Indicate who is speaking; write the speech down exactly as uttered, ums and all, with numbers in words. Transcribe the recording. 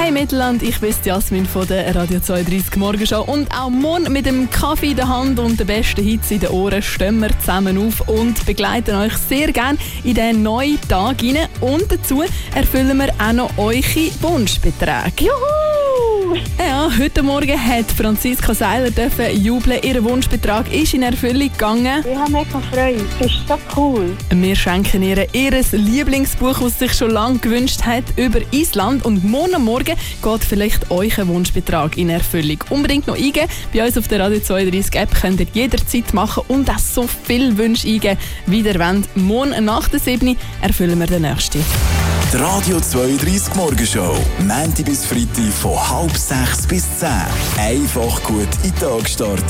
Speaker 1: Hi Mittelland, ich bin Jasmin von der Radio zweiunddreißig Morgenshow und auch morgen mit dem Kaffee in der Hand und den besten Hits in den Ohren stehen wir zusammen auf und begleiten euch sehr gerne in diesen neuen Tag hinein. Und dazu erfüllen wir auch noch eure Wunschbeträge.
Speaker 2: Juhu!
Speaker 1: Ja, heute Morgen hat Franziska Seiler dürfen jubeln. Ihr Wunschbetrag ist in Erfüllung gegangen.
Speaker 2: Ich habe mega Freude. Das ist so cool.
Speaker 1: Wir schenken ihr ihr Lieblingsbuch, das sie sich schon lange gewünscht hat, über Island. Und morgen Morgen geht vielleicht euer Wunschbetrag in Erfüllung. Unbedingt noch eingeben. Bei uns auf der Radio zweiunddreißig App könnt ihr jederzeit machen und auch so viele Wünsche eingeben, wie ihr wollt. Morgen nach der sieben erfüllen wir den nächsten.
Speaker 3: Die Radio zweiunddreißig Morgenshow. Montag bis Freitag von halb sechs bis zehn. Einfach gut in den Tag starten.